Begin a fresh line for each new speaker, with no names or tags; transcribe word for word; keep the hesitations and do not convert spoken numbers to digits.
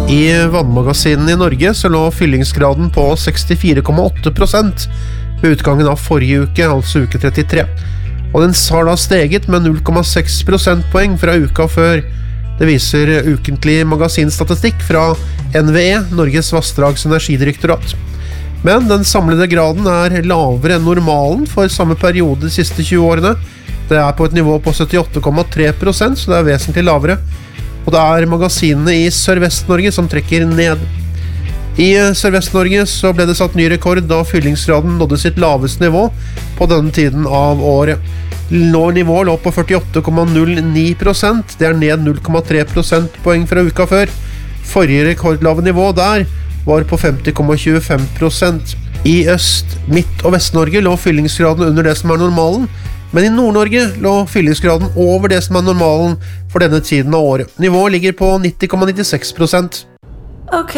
I vannmagasinene I Norge så lå fyllingsgraden på sekstifire komma åtte prosent ved utgangen av forrige uke, altså uke trettitre. Og den har da steget med null komma seks prosentpoeng fra uka før. Det viser ukentlig magasinstatistikk fra N V E, Norges Vassdrags- og Energidirektorat. Men den samlede graden er lavere enn normalen for samme periode de siste tjue årene. Det er på et nivå på syttiåtte komma tre prosent, så det er vesentlig lavere. Og det er magasinene I Sørvest-Norge som trekker ned. I Sørvest-Norge så ble det satt ny rekord da fyllingsgraden nådde sitt laveste nivå på denne tiden av året. Nivået lå på førtiåtte komma null ni prosent, det er ned null komma tre prosentpoeng fra uka før. Forrige rekordlave nivå der var på femti komma tjuefem prosent. I Øst-, Midt- og Vest-Norge lå fyllingsgraden under det som er normalen, men I Nord-Norge lå fyllingsgraden over det som er normalen for denne tiden av året. Nivået ligger på nitti komma nittiseks prosent.
Ok.